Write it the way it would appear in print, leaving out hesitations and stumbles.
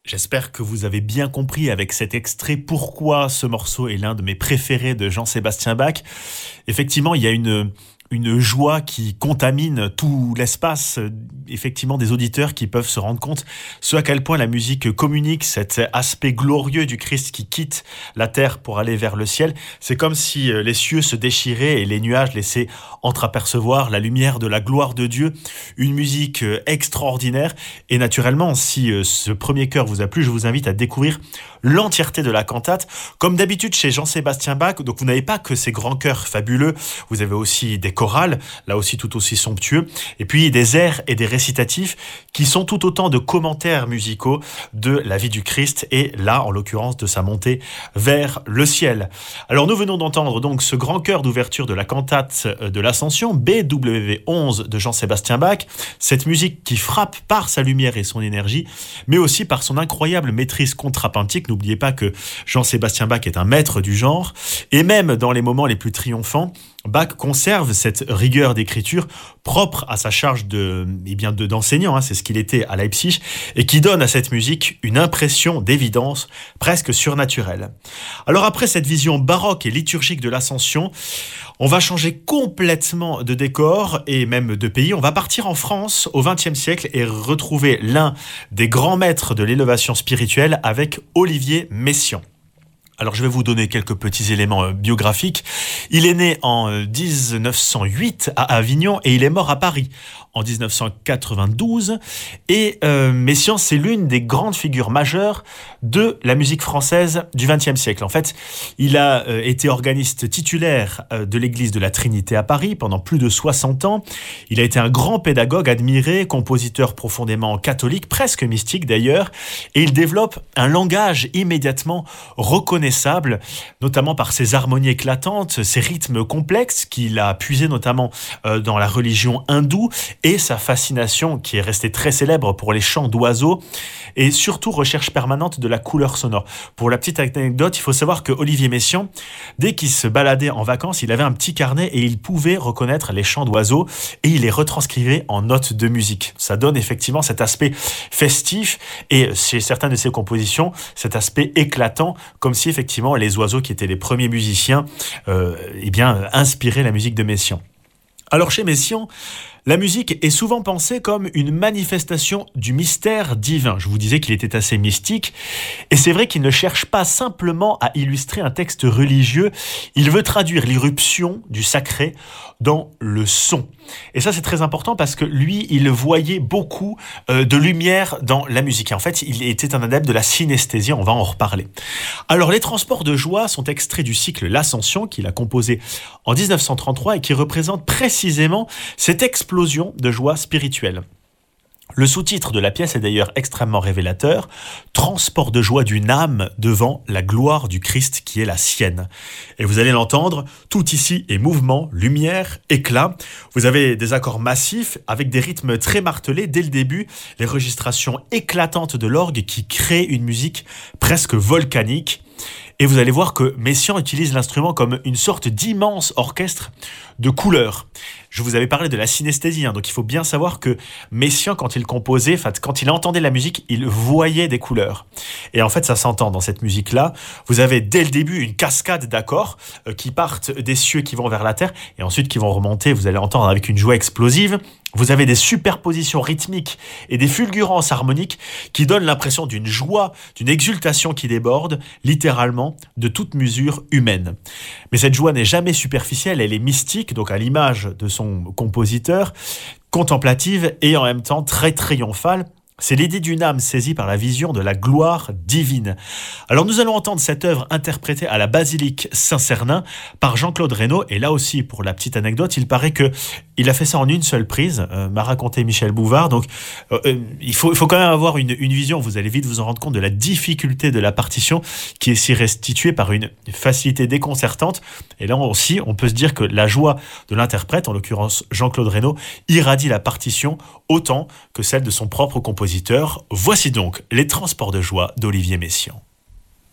J'espère que vous avez bien compris avec cet extrait pourquoi ce morceau est l'un de mes préférés de Jean-Sébastien Bach. Effectivement, il y a une joie qui contamine tout l'espace, effectivement, des auditeurs qui peuvent se rendre compte à quel point la musique communique cet aspect glorieux du Christ qui quitte la terre pour aller vers le ciel. C'est comme si les cieux se déchiraient et les nuages laissaient entreapercevoir la lumière de la gloire de Dieu. Une musique extraordinaire. Et naturellement, si ce premier chœur vous a plu, je vous invite à découvrir l'entièreté de la cantate. Comme d'habitude chez Jean-Sébastien Bach, donc vous n'avez pas que ces grands chœurs fabuleux, vous avez aussi des chorales, là aussi tout aussi somptueux, et puis des airs et des récitatifs qui sont tout autant de commentaires musicaux de la vie du Christ et là, en l'occurrence, de sa montée vers le ciel. Alors nous venons d'entendre donc ce grand chœur d'ouverture de la cantate de l'Ascension, BWV 11 de Jean-Sébastien Bach, cette musique qui frappe par sa lumière et son énergie, mais aussi par son incroyable maîtrise contrapuntique. N'oubliez pas que Jean-Sébastien Bach est un maître du genre, et même dans les moments les plus triomphants, Bach conserve cette rigueur d'écriture propre à sa charge d'enseignant, c'est ce qu'il était à Leipzig, et qui donne à cette musique une impression d'évidence presque surnaturelle. Alors après cette vision baroque et liturgique de l'Ascension, on va changer complètement de décor et même de pays. On va partir en France au XXe siècle et retrouver l'un des grands maîtres de l'élévation spirituelle avec Olivier Messiaen. Alors je vais vous donner quelques petits éléments biographiques. Il est né en 1908 à Avignon et il est mort à Paris en 1992. Et Messiaen, c'est l'une des grandes figures majeures de la musique française du XXe siècle. En fait, il a été organiste titulaire de l'église de la Trinité à Paris pendant plus de 60 ans. Il a été un grand pédagogue admiré, compositeur profondément catholique, presque mystique d'ailleurs. Et il développe un langage immédiatement reconnaissable, notamment par ses harmonies éclatantes, ses rythmes complexes qu'il a puisés notamment dans la religion hindoue et sa fascination qui est restée très célèbre pour les chants d'oiseaux et surtout recherche permanente de la couleur sonore. Pour la petite anecdote, il faut savoir que Olivier Messiaen, dès qu'il se baladait en vacances, il avait un petit carnet et il pouvait reconnaître les chants d'oiseaux et il les retranscrivait en notes de musique. Ça donne effectivement cet aspect festif et chez certaines de ses compositions, cet aspect éclatant, comme si effectivement les oiseaux qui étaient les premiers musiciens inspiraient la musique de Messiaen. Alors chez Messiaen, la musique est souvent pensée comme une manifestation du mystère divin. Je vous disais qu'il était assez mystique. Et c'est vrai qu'il ne cherche pas simplement à illustrer un texte religieux. Il veut traduire l'irruption du sacré dans le son. Et ça, c'est très important parce que lui, il voyait beaucoup de lumière dans la musique. Et en fait, il était un adepte de la synesthésie. On va en reparler. Alors, les transports de joie sont extraits du cycle L'Ascension qu'il a composé en 1933 et qui représente précisément cette explosion de joie spirituelle. Le sous-titre de la pièce est d'ailleurs extrêmement révélateur. Transport de joie d'une âme devant la gloire du Christ qui est la sienne. Et vous allez l'entendre, tout ici est mouvement, lumière, éclat. Vous avez des accords massifs avec des rythmes très martelés dès le début, les registrations éclatantes de l'orgue qui créent une musique presque volcanique. Et vous allez voir que Messiaen utilise l'instrument comme une sorte d'immense orchestre de couleurs. Je vous avais parlé de la synesthésie, donc il faut bien savoir que Messiaen, quand il composait, quand il entendait la musique, il voyait des couleurs. Et en fait, ça s'entend dans cette musique-là. Vous avez dès le début une cascade d'accords qui partent des cieux qui vont vers la terre et ensuite qui vont remonter, vous allez entendre avec une joie explosive. Vous avez des superpositions rythmiques et des fulgurances harmoniques qui donnent l'impression d'une joie, d'une exultation qui déborde, littéralement, de toute mesure humaine. Mais cette joie n'est jamais superficielle, elle est mystique, donc à l'image de son compositeur, contemplative et en même temps très triomphale. C'est l'idée d'une âme saisie par la vision de la gloire divine. Alors nous allons entendre cette œuvre interprétée à la basilique Saint-Cernin par Jean-Claude Reynaud. Et là aussi, pour la petite anecdote, il paraît qu'il a fait ça en une seule prise, m'a raconté Michel Bouvard. Donc il faut quand même avoir une vision, vous allez vite vous en rendre compte de la difficulté de la partition qui est si restituée par une facilité déconcertante. Et là aussi, on peut se dire que la joie de l'interprète, en l'occurrence Jean-Claude Reynaud, irradie la partition autant que celle de son propre compositeur. Voici donc les transports de joie d'Olivier Messiaen.